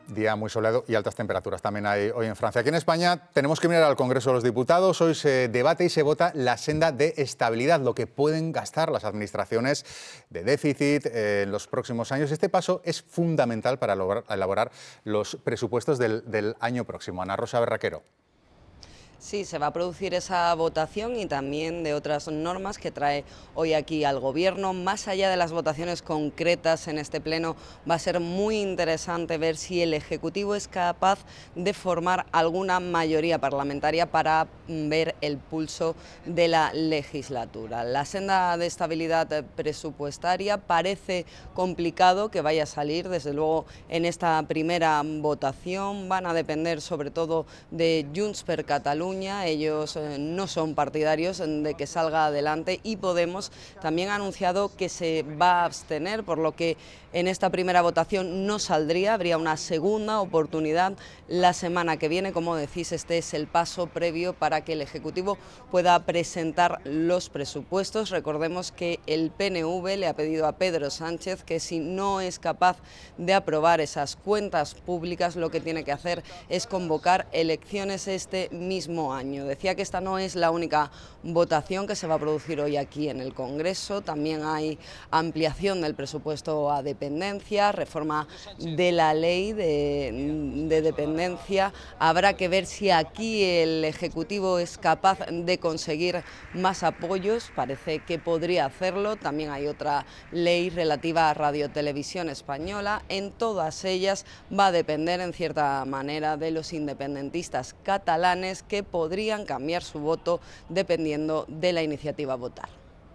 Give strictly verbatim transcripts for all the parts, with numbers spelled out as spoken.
Día muy soleado y altas temperaturas también hay hoy en Francia. Aquí en España tenemos que mirar al Congreso de los Diputados. Hoy se debate y se vota la senda de estabilidad, lo que pueden gastar las administraciones de déficit eh, en los próximos años. Este paso es fundamental para lograr, elaborar los presupuestos del, del año próximo. Ana Rosa Berraquero. Sí, se va a producir esa votación y también de otras normas que trae hoy aquí al Gobierno. Más allá de las votaciones concretas en este pleno, va a ser muy interesante ver si el Ejecutivo es capaz de formar alguna mayoría parlamentaria para ver el pulso de la legislatura. La senda de estabilidad presupuestaria parece complicado que vaya a salir, desde luego, en esta primera votación. Van a depender sobre todo de Junts per Catalunya. Ellos eh, no son partidarios de que salga adelante y Podemos también ha anunciado que se va a abstener, por lo que en esta primera votación no saldría, habría una segunda oportunidad la semana que viene. Como decís, este es el paso previo para que el Ejecutivo pueda presentar los presupuestos. Recordemos que el P N V le ha pedido a Pedro Sánchez que si no es capaz de aprobar esas cuentas públicas, lo que tiene que hacer es convocar elecciones este mismo año. Decía que esta no es la única votación que se va a producir hoy aquí en el Congreso. También hay ampliación del presupuesto a dependencia, reforma de la ley de, de dependencia. Habrá que ver si aquí el Ejecutivo es capaz de conseguir más apoyos. Parece que podría hacerlo. También hay otra ley relativa a Radio-Televisión Española. En todas ellas va a depender en cierta manera de los independentistas catalanes, que podrían cambiar su voto dependiendo de la iniciativa a votar.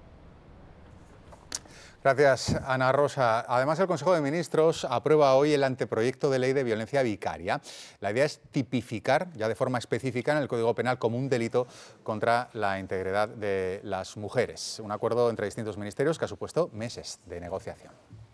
Gracias, Ana Rosa. Además, el Consejo de Ministros aprueba hoy el anteproyecto de ley de violencia vicaria. La idea es tipificar ya de forma específica en el Código Penal como un delito contra la integridad de las mujeres. Un acuerdo entre distintos ministerios que ha supuesto meses de negociación.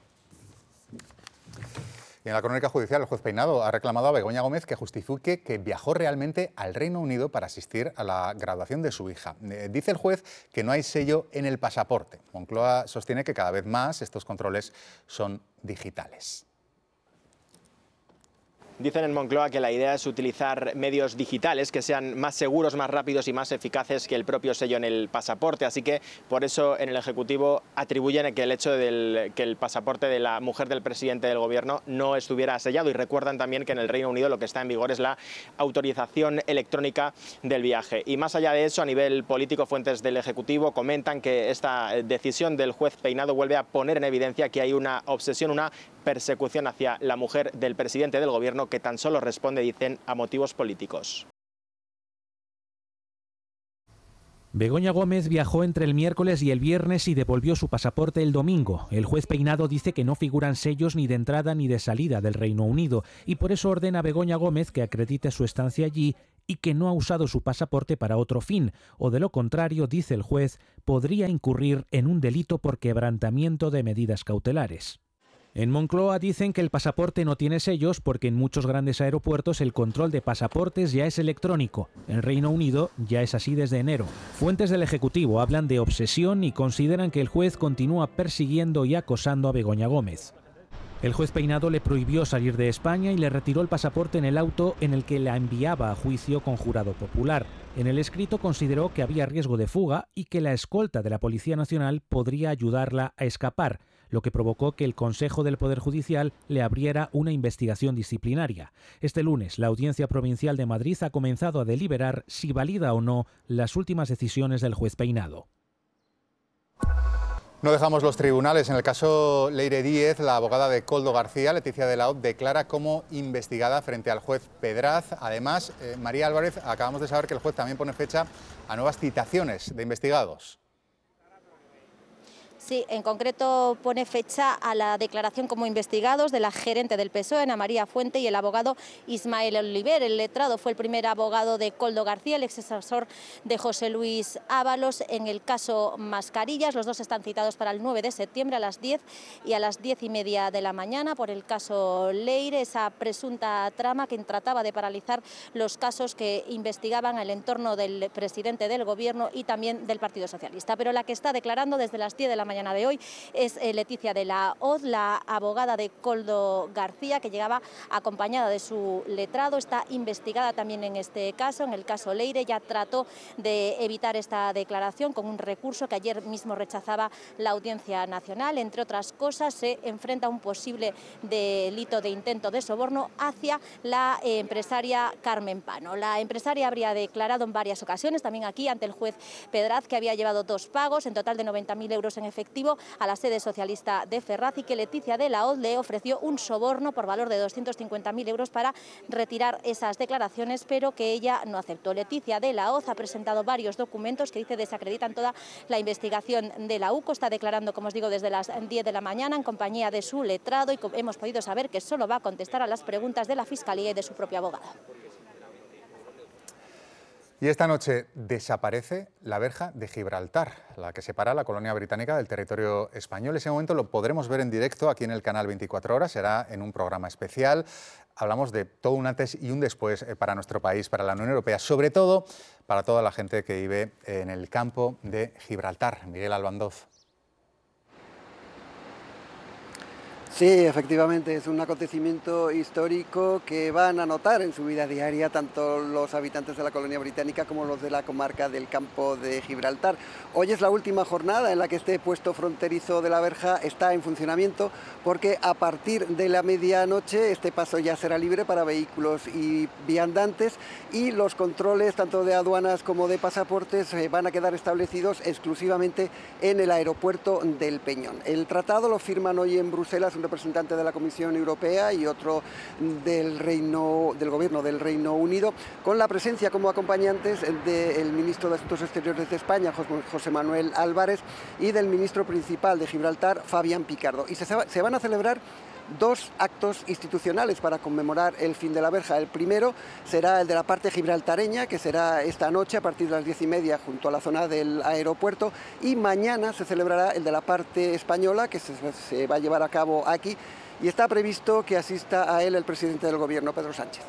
Y en la crónica judicial, el juez Peinado ha reclamado a Begoña Gómez que justifique que viajó realmente al Reino Unido para asistir a la graduación de su hija. Eh, dice el juez que no hay sello en el pasaporte. Moncloa sostiene que cada vez más estos controles son digitales. Dicen en Moncloa que la idea es utilizar medios digitales que sean más seguros, más rápidos y más eficaces que el propio sello en el pasaporte. Así que por eso en el Ejecutivo atribuyen que el hecho de que el pasaporte de la mujer del presidente del Gobierno no estuviera sellado. Y recuerdan también que en el Reino Unido lo que está en vigor es la autorización electrónica del viaje. Y más allá de eso, a nivel político, fuentes del Ejecutivo comentan que esta decisión del juez Peinado vuelve a poner en evidencia que hay una obsesión, una persecución hacia la mujer del presidente del Gobierno, que tan solo responde, dicen, a motivos políticos. Begoña Gómez viajó entre el miércoles y el viernes y devolvió su pasaporte el domingo. El juez Peinado dice que no figuran sellos ni de entrada ni de salida del Reino Unido y por eso ordena a Begoña Gómez que acredite su estancia allí y que no ha usado su pasaporte para otro fin, o de lo contrario, dice el juez, podría incurrir en un delito por quebrantamiento de medidas cautelares. En Moncloa dicen que el pasaporte no tiene sellos porque en muchos grandes aeropuertos el control de pasaportes ya es electrónico. En Reino Unido ya es así desde enero. Fuentes del Ejecutivo hablan de obsesión y consideran que el juez continúa persiguiendo y acosando a Begoña Gómez. El juez Peinado le prohibió salir de España y le retiró el pasaporte en el auto en el que la enviaba a juicio con jurado popular. En el escrito consideró que había riesgo de fuga y que la escolta de la Policía Nacional podría ayudarla a escapar, lo que provocó que el Consejo del Poder Judicial le abriera una investigación disciplinaria. Este lunes, la Audiencia Provincial de Madrid ha comenzado a deliberar si valida o no las últimas decisiones del juez Peinado. No dejamos los tribunales. En el caso Leire Díez, la abogada de Koldo García, Leticia de la Hoz, declara como investigada frente al juez Pedraz. Además, eh, María Álvarez, acabamos de saber que el juez también pone fecha a nuevas citaciones de investigados. Sí, en concreto pone fecha a la declaración como investigados de la gerente del P S O E, Ana María Fuente, y el abogado Ismael Oliver. El letrado fue el primer abogado de Koldo García, el ex asesor de José Luis Ábalos en el caso Mascarillas. Los dos están citados para el nueve de septiembre a las diez y a las diez y media de la mañana por el caso Leire, esa presunta trama que trataba de paralizar los casos que investigaban el entorno del presidente del Gobierno y también del Partido Socialista. Pero la que está declarando desde las diez de la mañana mañana de hoy es eh, Leticia de la Hoz, la abogada de Koldo García, que llegaba acompañada de su letrado. Está investigada también en este caso, en el caso Leire. Ya trató de evitar esta declaración con un recurso que ayer mismo rechazaba la Audiencia Nacional. Entre otras cosas, se enfrenta a un posible delito de intento de soborno hacia la eh, empresaria Carmen Pano. La empresaria habría declarado en varias ocasiones, también aquí ante el juez Pedraz, que había llevado dos pagos, en total de noventa mil euros en efectivo, a la sede socialista de Ferraz, y que Leticia de la Hoz le ofreció un soborno por valor de doscientos cincuenta mil euros para retirar esas declaraciones, pero que ella no aceptó. Leticia de la Hoz ha presentado varios documentos que dice desacreditan toda la investigación de la UCO. Está declarando, como os digo, desde las diez de la mañana en compañía de su letrado, y hemos podido saber que solo va a contestar a las preguntas de la Fiscalía y de su propia abogada. Y esta noche desaparece la verja de Gibraltar, la que separa la colonia británica del territorio español. Ese momento lo podremos ver en directo aquí en el canal veinticuatro horas, será en un programa especial. Hablamos de todo un antes y un después para nuestro país, para la Unión Europea, sobre todo para toda la gente que vive en el campo de Gibraltar. Miguel Albandoz. Sí, efectivamente, es un acontecimiento histórico que van a notar en su vida diaria tanto los habitantes de la colonia británica como los de la comarca del campo de Gibraltar. Hoy es la última jornada en la que este puesto fronterizo de la verja está en funcionamiento, porque a partir de la medianoche este paso ya será libre para vehículos y viandantes, y los controles tanto de aduanas como de pasaportes van a quedar establecidos exclusivamente en el aeropuerto del Peñón. El tratado lo firman hoy en Bruselas un representante de la Comisión Europea y otro del Reino, del Gobierno del Reino Unido, con la presencia como acompañantes del ministro de Asuntos Exteriores de España, José Manuel Álvarez, y del ministro principal de Gibraltar, Fabián Picardo. Y se, se van a celebrar dos actos institucionales para conmemorar el fin de la verja. El primero será el de la parte gibraltareña, que será esta noche a partir de las diez y media junto a la zona del aeropuerto, y mañana se celebrará el de la parte española, que se, se va a llevar a cabo aquí, y está previsto que asista a él el presidente del Gobierno, Pedro Sánchez.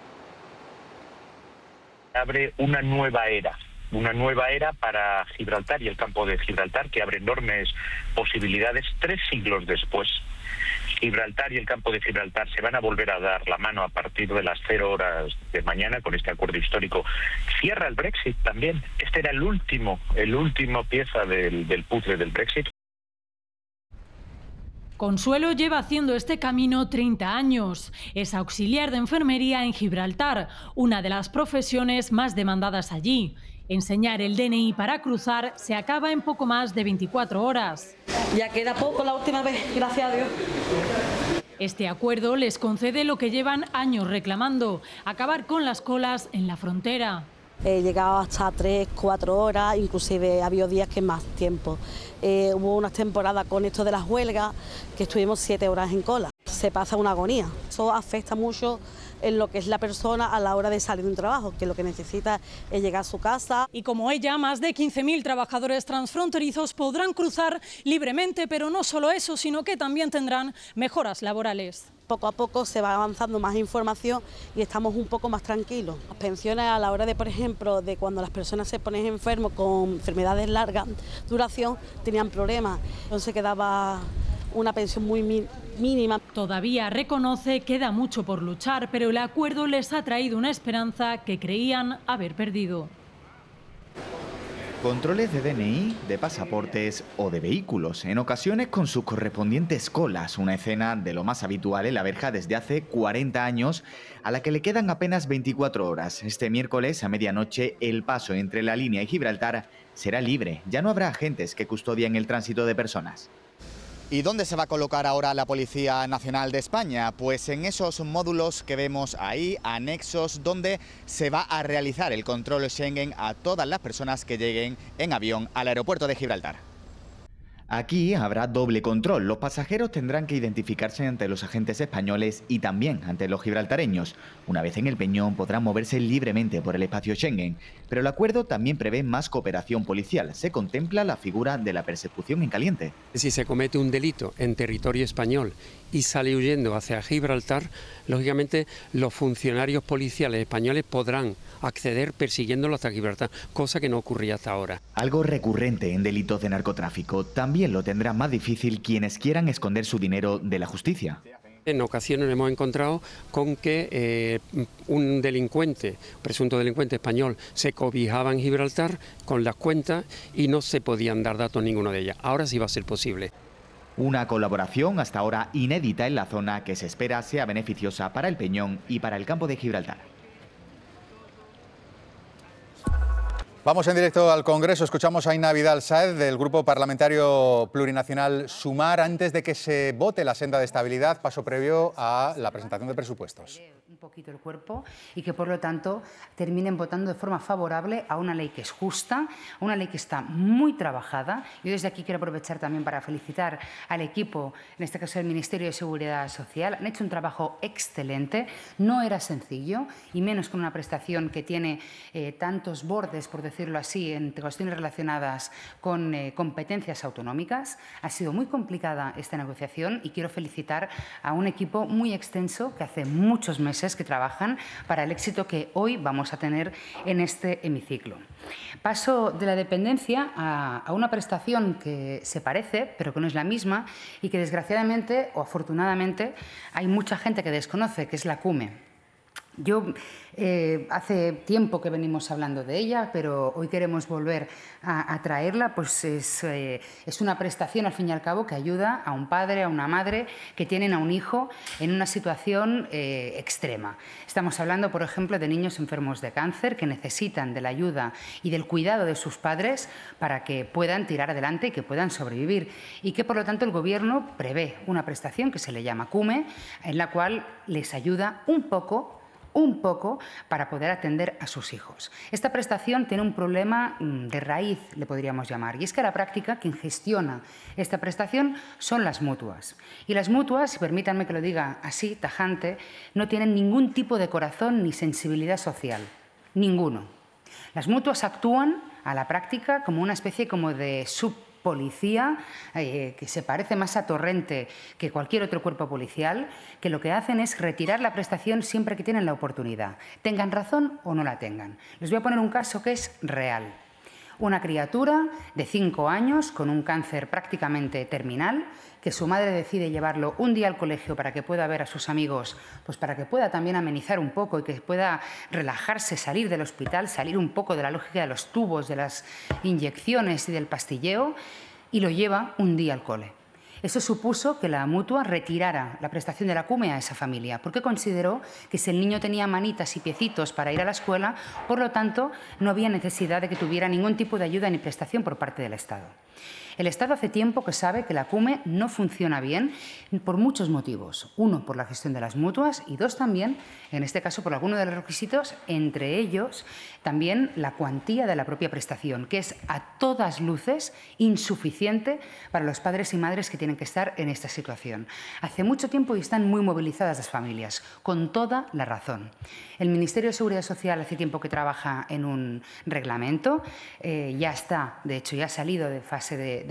Abre una nueva era. Una nueva era para Gibraltar y el campo de Gibraltar, que abre enormes posibilidades tres siglos después. Gibraltar y el campo de Gibraltar se van a volver a dar la mano a partir de las cero horas de mañana con este acuerdo histórico. Cierra el Brexit también. Este era el último, el último pieza del, del puzzle del Brexit. Consuelo lleva haciendo este camino treinta años. Es auxiliar de enfermería en Gibraltar, una de las profesiones más demandadas allí. Enseñar el D N I para cruzar se acaba en poco más de veinticuatro horas. Ya queda poco la última vez, gracias a Dios. Este acuerdo les concede lo que llevan años reclamando, acabar con las colas en la frontera. He llegado hasta tres, cuatro horas, inclusive ha habido días que más tiempo. Eh, hubo unas temporadas con esto de las huelgas que estuvimos siete horas en cola. Se pasa una agonía. Eso afecta mucho en lo que es la persona a la hora de salir de un trabajo, que lo que necesita es llegar a su casa. Y como ella, más de quince mil trabajadores transfronterizos podrán cruzar libremente, pero no solo eso, sino que también tendrán mejoras laborales. Poco a poco se va avanzando más información y estamos un poco más tranquilos. Las pensiones a la hora de, por ejemplo, de cuando las personas se ponen enfermos con enfermedades largas duración, tenían problemas, entonces quedaba una pensión muy mínima. Todavía reconoce que queda mucho por luchar, pero el acuerdo les ha traído una esperanza que creían haber perdido. Controles de D N I, de pasaportes o de vehículos, en ocasiones con sus correspondientes colas, una escena de lo más habitual en la verja desde hace cuarenta años, a la que le quedan apenas veinticuatro horas. Este miércoles a medianoche el paso entre la línea y Gibraltar será libre, ya no habrá agentes que custodien el tránsito de personas. ¿Y dónde se va a colocar ahora la Policía Nacional de España? Pues en esos módulos que vemos ahí, anexos, donde se va a realizar el control Schengen a todas las personas que lleguen en avión al aeropuerto de Gibraltar. Aquí habrá doble control. Los pasajeros tendrán que identificarse ante los agentes españoles y también ante los gibraltareños. Una vez en el Peñón podrán moverse libremente por el espacio Schengen. Pero el acuerdo también prevé más cooperación policial. Se contempla la figura de la persecución en caliente. Si se comete un delito en territorio español y sale huyendo hacia Gibraltar, lógicamente los funcionarios policiales españoles podrán acceder persiguiéndolo hasta Gibraltar, cosa que no ocurría hasta ahora. Algo recurrente en delitos de narcotráfico. También lo tendrán más difícil quienes quieran esconder su dinero de la justicia. En ocasiones nos hemos encontrado con que eh, un delincuente, presunto delincuente español, se cobijaba en Gibraltar con las cuentas y no se podían dar datos ninguno de ellas. Ahora sí va a ser posible. Una colaboración hasta ahora inédita en la zona que se espera sea beneficiosa para el Peñón y para el campo de Gibraltar. Vamos en directo al Congreso. Escuchamos a Aina Vidal Sáez del Grupo Parlamentario Plurinacional Sumar. Antes de que se vote la senda de estabilidad, paso previo a la presentación de presupuestos. Un poquito el cuerpo y que por lo tanto terminen votando de forma favorable a una ley que es justa, a una ley que está muy trabajada. Yo desde aquí quiero aprovechar también para felicitar al equipo, en este caso el Ministerio de Seguridad Social. Han hecho un trabajo excelente, no era sencillo y menos con una prestación que tiene eh, tantos bordes, por decirlo así, entre cuestiones relacionadas con eh, competencias autonómicas. Ha sido muy complicada esta negociación y quiero felicitar a un equipo muy extenso que hace muchos meses que trabajan para el éxito que hoy vamos a tener en este hemiciclo. Paso de la dependencia a, a una prestación que se parece, pero que no es la misma y que desgraciadamente o afortunadamente hay mucha gente que desconoce, que es la CUME. Yo eh, hace tiempo que venimos hablando de ella, pero hoy queremos volver a, a traerla, pues es, eh, es una prestación al fin y al cabo que ayuda a un padre, a una madre que tienen a un hijo en una situación eh, extrema. Estamos hablando, por ejemplo, de niños enfermos de cáncer que necesitan de la ayuda y del cuidado de sus padres para que puedan tirar adelante y que puedan sobrevivir y que, por lo tanto, el Gobierno prevé una prestación que se le llama CUME, en la cual les ayuda un poco un poco para poder atender a sus hijos. Esta prestación tiene un problema de raíz, le podríamos llamar, y es que a la práctica quien gestiona esta prestación son las mutuas. Y las mutuas, y permítanme que lo diga así, tajante, no tienen ningún tipo de corazón ni sensibilidad social, ninguno. Las mutuas actúan a la práctica como una especie como de sub policía, eh, que se parece más a Torrente que cualquier otro cuerpo policial, que lo que hacen es retirar la prestación siempre que tienen la oportunidad, tengan razón o no la tengan. Les voy a poner un caso que es real. Una criatura de cinco años con un cáncer prácticamente terminal, que su madre decide llevarlo un día al colegio para que pueda ver a sus amigos, pues para que pueda también amenizar un poco y que pueda relajarse, salir del hospital, salir un poco de la lógica de los tubos, de las inyecciones y del pastilleo, y lo lleva un día al cole. Eso supuso que la mutua retirara la prestación de la CUME a esa familia, porque consideró que si el niño tenía manitas y piecitos para ir a la escuela, por lo tanto, no había necesidad de que tuviera ningún tipo de ayuda ni prestación por parte del Estado. El Estado hace tiempo que sabe que la CUME no funciona bien por muchos motivos. Uno, por la gestión de las mutuas y dos, también, en este caso, por alguno de los requisitos, entre ellos también la cuantía de la propia prestación, que es a todas luces insuficiente para los padres y madres que tienen que estar en esta situación. Hace mucho tiempo y están muy movilizadas las familias, con toda la razón. El Ministerio de Seguridad Social hace tiempo que trabaja en un reglamento, eh, ya está, de hecho, ya ha salido de fase de